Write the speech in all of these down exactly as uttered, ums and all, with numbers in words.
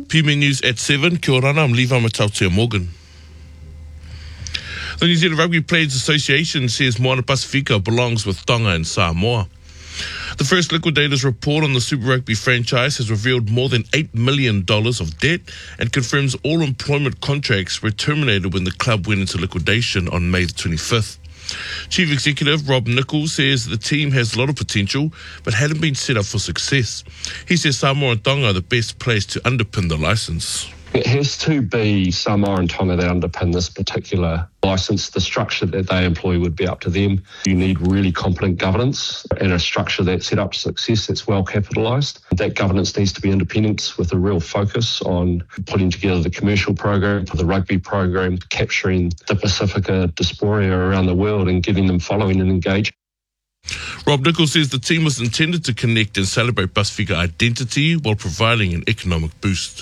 P M News at seven. Kia ora, I'm Levi Matautia Morgan. The New Zealand Rugby Players Association says Moana Pacifica belongs with Tonga and Samoa. The first Liquidators report on the Super Rugby franchise has revealed more than eight million dollars of debt and confirms all employment contracts were terminated when the club went into liquidation on May the twenty-fifth. Chief Executive Rob Nichols says the team has a lot of potential but hadn't been set up for success. He says Samoa and Tonga are the best place to underpin the licence. It has to be Samoa and Tonga that underpin this particular licence. The structure that they employ would be up to them. You need really competent governance and a structure that's set up to success, that's well capitalised. That governance needs to be independent with a real focus on putting together the commercial program for the rugby program, capturing the Pacifica diaspora around the world and getting them following and engaged. Rob Nichols says the team was intended to connect and celebrate Pacifica identity while providing an economic boost.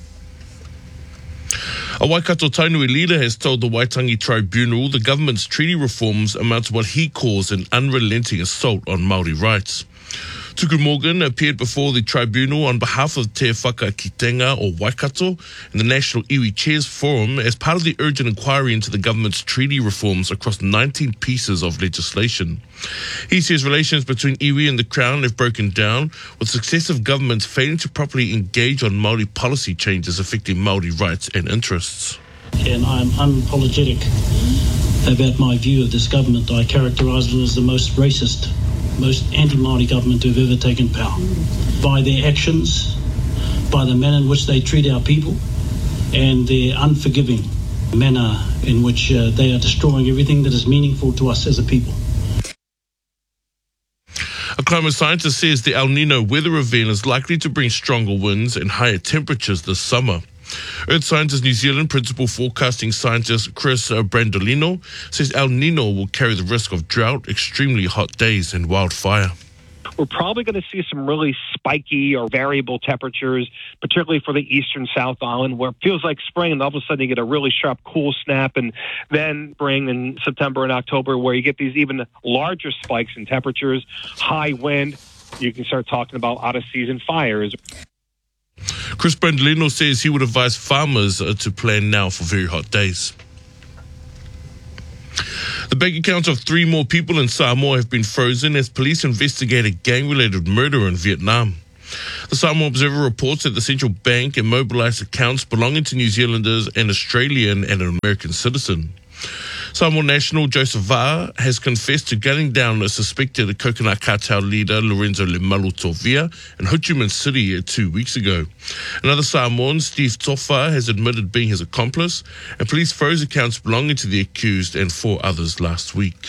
A Waikato Tainui leader has told the Waitangi Tribunal the government's treaty reforms amount to what he calls an unrelenting assault on Māori rights. Tuku Morgan appeared before the tribunal on behalf of Te Whakakitenga or Waikato and the National Iwi Chairs Forum as part of the urgent inquiry into the government's treaty reforms across nineteen pieces of legislation. He says relations between Iwi and the Crown have broken down, with successive governments failing to properly engage on Māori policy changes affecting Māori rights and interests. And I'm unapologetic about my view of this government. I characterise it as the most racist, most anti-Māori government to have ever taken power. By their actions, by the manner in which they treat our people, and their unforgiving manner in which uh, they are destroying everything that is meaningful to us as a people. A climate scientist says the El Nino weather event is likely to bring stronger winds and higher temperatures this summer. Earth Sciences New Zealand principal forecasting scientist Chris Brandolino says El Nino will carry the risk of drought, extremely hot days and wildfire. We're probably going to see some really spiky or variable temperatures, particularly for the eastern South Island, where it feels like spring and all of a sudden you get a really sharp cool snap, and then spring in September and October where you get these even larger spikes in temperatures, high wind. You can start talking about out-of-season fires. Chris Brandolino says he would advise farmers uh, to plan now for very hot days. The bank accounts of three more people in Samoa have been frozen as police investigate a gang-related murder in Vietnam. The Samoa Observer reports that the central bank immobilised accounts belonging to New Zealanders, an Australian and an American citizen. Samoa national Joseph Va'a has confessed to gunning down a suspected coconut cartel leader Lorenzo Lemalu Tovia in Ho Chi Minh City two weeks ago. Another Samoan, Steve Tofa, has admitted being his accomplice, and police froze accounts belonging to the accused and four others last week.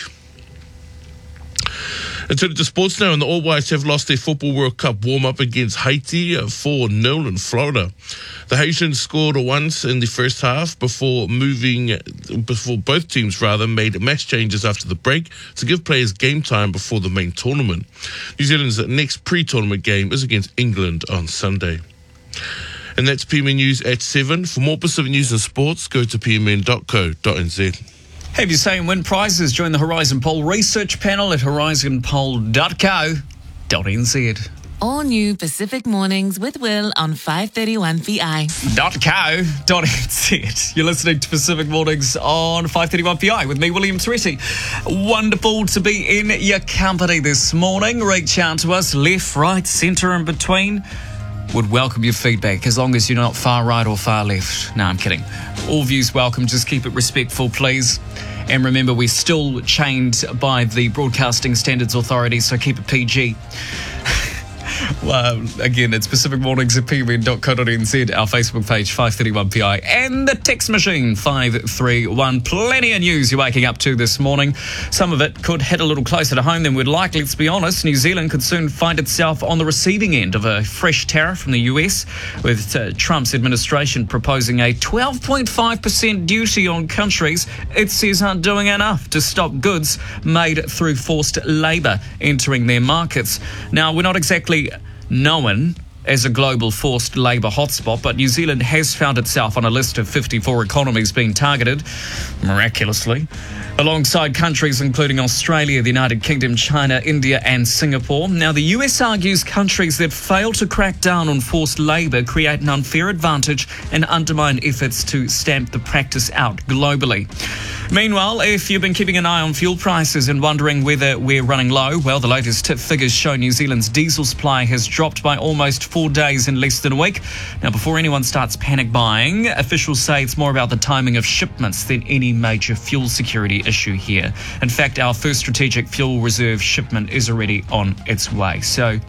And turning to sports now, and the All Whites have lost their Football World Cup warm-up against Haiti four nil in Florida. The Haitians scored once in the first half before moving, before both teams rather made match changes after the break to give players game time before the main tournament. New Zealand's next pre-tournament game is against England on Sunday. And that's P M N News at seven. For more Pacific news and sports, go to p m n dot co dot n z. Have your say and win prizes. Join the Horizon Poll research panel at horizon poll dot co dot n z. All new Pacific Mornings with Will on five thirty-one P I. .co dot n z. You're listening to Pacific Mornings on five thirty-one P I with me, William Toretti. Wonderful to be in your company this morning. Reach out to us, left, right, centre and between. Would welcome your feedback as long as you're not far right or far left. No, I'm kidding. All views welcome. Just keep it respectful, please. And remember, we're still chained by the Broadcasting Standards Authority, so keep it P G. Well, again, it's Pacific Mornings at p m n dot co dot n z, our Facebook page, five thirty-one P I, and the text machine, five three one. Plenty of news you're waking up to this morning. Some of it could hit a little closer to home than we'd like, let's be honest. New Zealand could soon find itself on the receiving end of a fresh tariff from the U S, with uh, Trump's administration proposing a twelve point five percent duty on countries it says aren't doing enough to stop goods made through forced labour entering their markets. Now, we're not exactly known as a global forced labour hotspot, but New Zealand has found itself on a list of fifty-four economies being targeted, miraculously. alongside countries including Australia, the United Kingdom, China, India and Singapore. Now, the U S argues countries that fail to crack down on forced labour create an unfair advantage and undermine efforts to stamp the practice out globally. Meanwhile, if you've been keeping an eye on fuel prices and wondering whether we're running low, well, the latest figures show New Zealand's diesel supply has dropped by almost four days in less than a week. Now, before anyone starts panic buying, officials say it's more about the timing of shipments than any major fuel security issue here. In fact, our first strategic fuel reserve shipment is already on its way. So,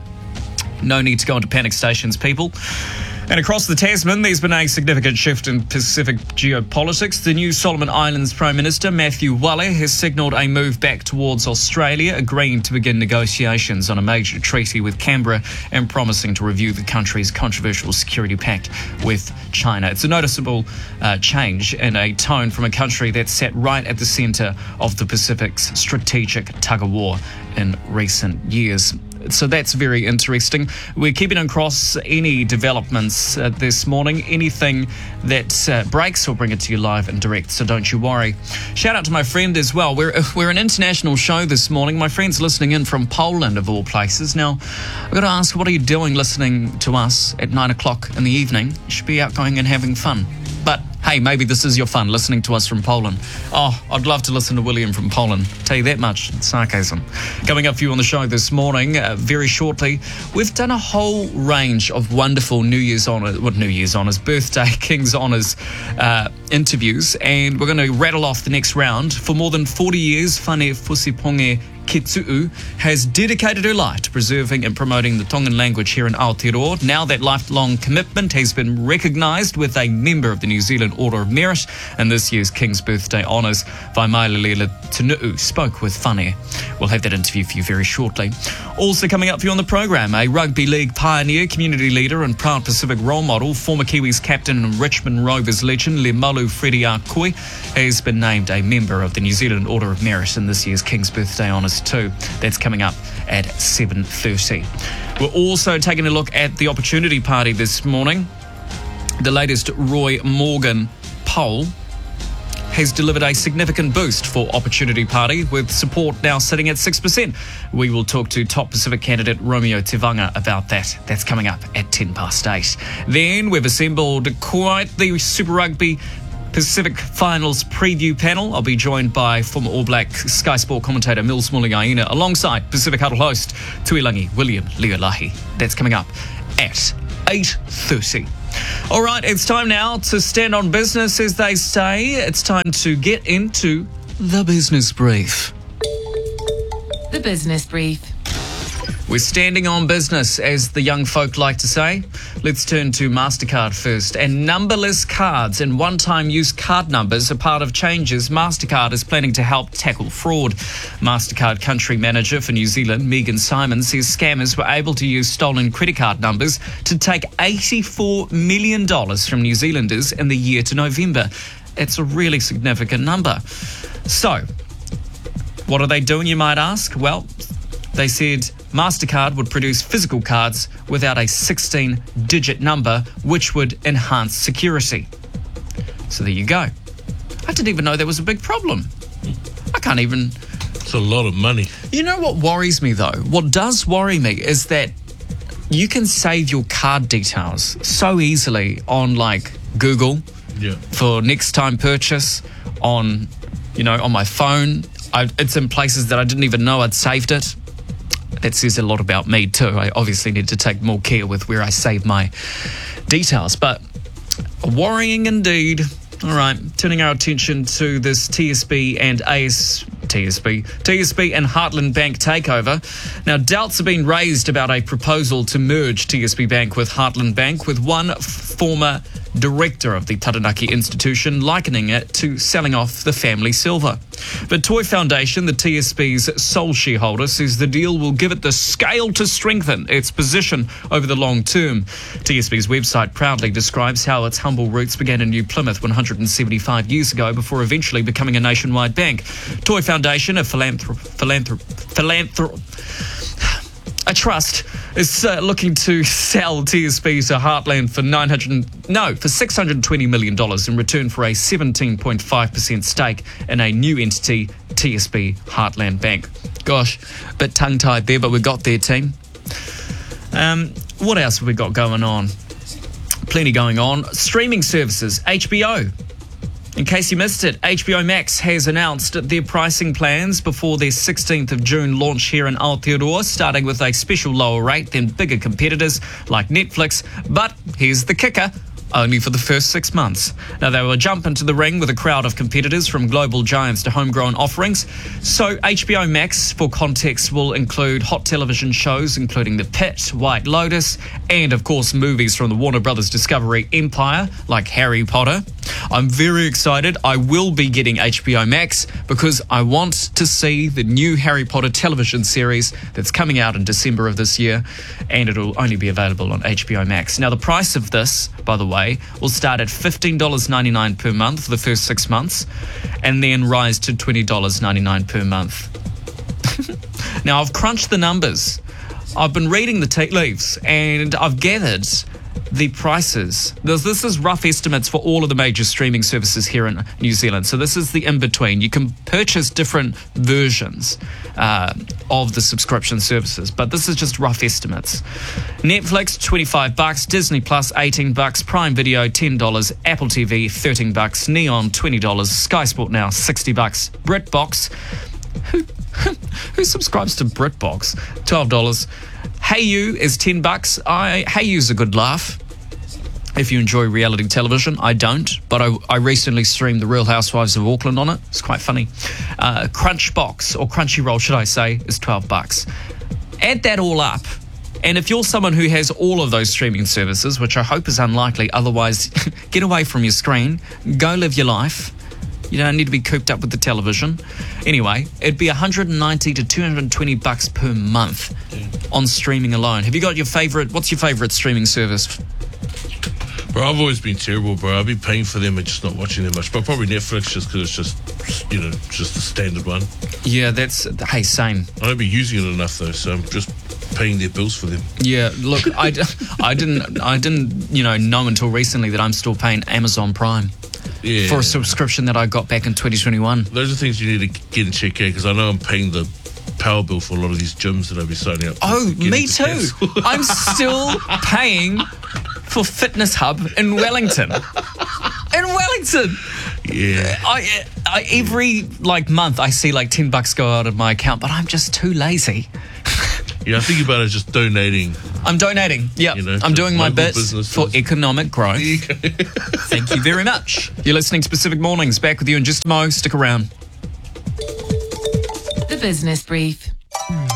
no need to go into panic stations, people. And across the Tasman, there's been a significant shift in Pacific geopolitics. The new Solomon Islands Prime Minister, Matthew Wale, has signalled a move back towards Australia, agreeing to begin negotiations on a major treaty with Canberra and promising to review the country's controversial security pact with China. It's a noticeable uh, change in a tone from a country that sat right at the centre of the Pacific's strategic tug-of-war in recent years. So that's very interesting. We're keeping across any developments uh, this morning. Anything that uh, breaks, we'll bring it to you live and direct, so don't you worry. Shout out to my friend as well. We're, we're an international show this morning. My friend's listening in from Poland, of all places. Now, I've got to ask, what are you doing listening to us at nine o'clock in the evening? You should be out going and having fun. But hey, maybe this is your fun, listening to us from Poland. Oh, I'd love to listen to William from Poland. Tell you that much. It's sarcasm. Coming up for you on the show this morning, uh, very shortly, we've done a whole range of wonderful New Year's Honours, what New Year's Honours, birthday King's Honours uh, interviews, and we're going to rattle off the next round. For more than forty years, Fane Fusiponge Kitsu'u has dedicated her life to preserving and promoting the Tongan language here in Aotearoa. Now that lifelong commitment has been recognised with a member of the New Zealand Order of Merit and this year's King's Birthday Honours. Vaimaililila Tunu'u spoke with Fane. We'll have that interview for you very shortly. Also coming up for you on the program, a rugby league pioneer, community leader and proud Pacific role model, former Kiwis captain and Richmond Rovers legend Lemalu Freddie Akoi has been named a member of the New Zealand Order of Merit in this year's King's Birthday Honours too. That's coming up at seven thirty. We're also taking a look at the Opportunity Party this morning. The latest Roy Morgan poll has delivered a significant boost for Opportunity Party, with support now sitting at six percent. We will talk to top Pacific candidate Romeo Tivanga about that. That's coming up at ten past eight. Then we've assembled quite the Super Rugby Pacific Finals preview panel. I'll be joined by former All Black Sky Sport commentator Mils Muliaina alongside Pacific Huddle host Tuilangi William Leolahi. That's coming up at eight thirty. All right, it's time now to stand on business, as they say. It's time to get into the business brief. The Business Brief. We're standing on business, as the young folk like to say. Let's turn to MasterCard first. And numberless cards and one-time use card numbers are part of changes MasterCard is planning to help tackle fraud. MasterCard country manager for New Zealand, Megan Simon, says scammers were able to use stolen credit card numbers to take eighty-four million dollars from New Zealanders in the year to November. It's a really significant number. So, what are they doing, you might ask? Well, they said MasterCard would produce physical cards without a sixteen-digit number, which would enhance security. So there you go. I didn't even know there was a big problem. I can't even... It's a lot of money. You know what worries me, though? What does worry me is that you can save your card details so easily on, like, Google Yeah. for next time purchase, on, you know, on my phone. I, it's in places that I didn't even know I'd saved it. That says a lot about me too. I obviously need to take more care with where I save my details. But worrying indeed. All right, turning our attention to this T S B and A S... T S B, T S B and Heartland Bank takeover. Now, doubts have been raised about a proposal to merge T S B Bank with Heartland Bank, with one former director of the Taranaki institution likening it to selling off the family silver. But Toy Foundation, the T S B's sole shareholder, says the deal will give it the scale to strengthen its position over the long term. T S B's website proudly describes how its humble roots began in New Plymouth one hundred seventy-five years ago before eventually becoming a nationwide bank. Toy Foundation, a philanthrop... philanthrop... philanthrop... A trust is uh, looking to sell T S B to Heartland for nine hundred no for six hundred twenty million dollars in return for a seventeen point five percent stake in a new entity, T S B Heartland Bank. Gosh, a bit tongue-tied there, but we got there, team. Um, what else have we got going on? Plenty going on. Streaming services, H B O. In case you missed it, H B O Max has announced their pricing plans before their sixteenth of June launch here in Aotearoa, starting with a special lower rate than bigger competitors like Netflix. But here's the kicker. Only for the first six months. Now, they will jump into the ring with a crowd of competitors from global giants to homegrown offerings. So H B O Max, for context, will include hot television shows including The Pit, White Lotus, and, of course, movies from the Warner Brothers Discovery empire like Harry Potter. I'm very excited. I will be getting H B O Max because I want to see the new Harry Potter television series that's coming out in December of this year, and it'll only be available on H B O Max. Now, the price of this, by the way, will start at fifteen dollars ninety-nine per month for the first six months and then rise to twenty dollars ninety-nine per month. Now, I've crunched the numbers. I've been reading the tea leaves and I've gathered the prices. This, this is rough estimates for all of the major streaming services here in New Zealand. So this is the in-between. You can purchase different versions uh, of the subscription services, but this is just rough estimates. Netflix, twenty-five bucks, Disney Plus, eighteen bucks, Prime Video, ten dollars, Apple T V, thirteen bucks, Neon, twenty dollars, Sky Sport Now, sixty bucks, BritBox, who, who subscribes to BritBox? twelve dollars. Hayu is ten bucks. I Hayu's a good laugh. If you enjoy reality television, I don't, but I, I recently streamed The Real Housewives of Auckland on it. It's quite funny. Uh, Crunchbox, or Crunchyroll, should I say, is twelve bucks. Add that all up, and if you're someone who has all of those streaming services, which I hope is unlikely, otherwise, get away from your screen, go live your life. You don't need to be cooped up with the television. Anyway, it'd be one hundred ninety to two hundred twenty bucks per month on streaming alone. Have you got your favourite, what's your favourite streaming service? Bro, I've always been terrible, bro. I've been paying for them and just not watching them much. But probably Netflix, just because it's just, you know, just the standard one. Yeah, that's, hey, same. I don't be using it enough, though, so I'm just paying their bills for them. Yeah, look, I, I didn't, I didn't, you know, know until recently that I'm still paying Amazon Prime. Yeah. For a subscription that I got back in twenty twenty-one. Those are things you need to get in check, because I know I'm paying the power bill for a lot of these gyms that I'll be signing up. Oh, me too. I'm still paying for Fitness Hub in Wellington. In Wellington. Yeah. I, I every like month I see like ten bucks go out of my account, but I'm just too lazy. Yeah, I think about it as just donating. I'm donating. Yeah, you know, I'm doing my bit for economic growth. Thank you very much. You're listening to Pacific Mornings. Back with you in just a mo. Stick around. The Business Brief.